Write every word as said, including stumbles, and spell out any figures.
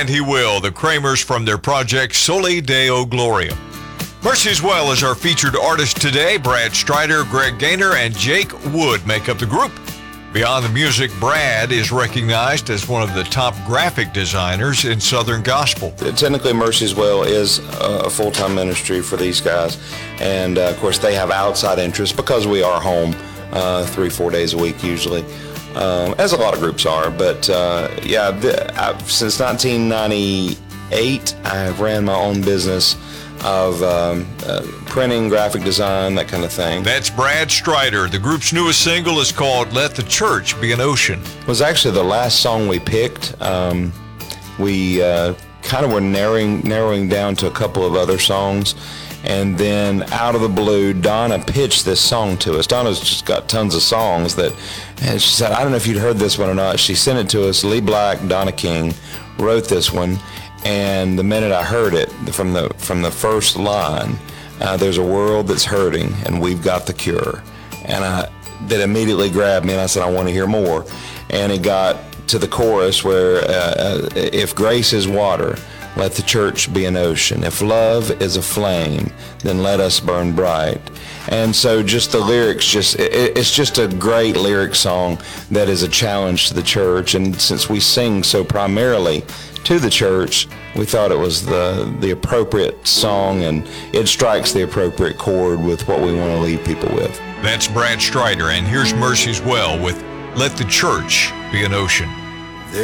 He will. The Kramers from their project Soli Deo Gloria. Mercy's Well is our featured artist today. Brad Strider, Greg Gaynor, and Jake Wood make up the group. Beyond the music, Brad is recognized as one of the top graphic designers in Southern Gospel. Technically, Mercy's Well is a full-time ministry for these guys, and uh, of course they have outside interests because we are home uh, three, four days a week usually, um, as a lot of groups are. But uh, yeah, the, I've, since nineteen ninety-eight, I've ran my own business of um, uh, printing, graphic design, that kind of thing. That's Brad Strider. The group's newest single is called Let the Church Be an Ocean. It was actually the last song we picked. Um, we uh, kind of were narrowing, narrowing down to a couple of other songs, and then out of the blue, Donna pitched this song to us. Donna's just got tons of songs that, and she said, I don't know if you'd heard this one or not. She sent it to us. Lee Black, Donna King wrote this one. And the minute I heard it, from the from the first line, uh, there's a world that's hurting, and we've got the cure. And I, that immediately grabbed me, and I said, I want to hear more. And it got to the chorus where, uh, if grace is water, let the church be an ocean. If love is a flame, then let us burn bright. And so just the lyrics, just it, it's just a great lyric song that is a challenge to the church. And since we sing so primarily to the church, we thought it was the the appropriate song, and it strikes the appropriate chord with what we want to leave people with. That's Brad Strider, and here's Mercy's Well with Let the Church Be an Ocean.